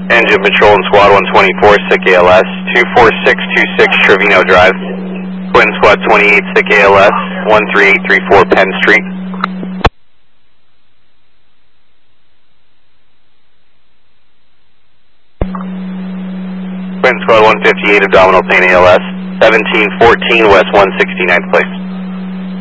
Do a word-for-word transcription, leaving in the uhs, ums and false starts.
Engine Patrol and Squad one twenty-four, S I C A L S, two four six two six Trevino Drive. Quinn Squad twenty-eight, S I C A L S, one three eight three four Penn Street. Quinn Squad one fifty-eight, Abdominal Pain A L S, seventeen fourteen West one sixty-ninth Place.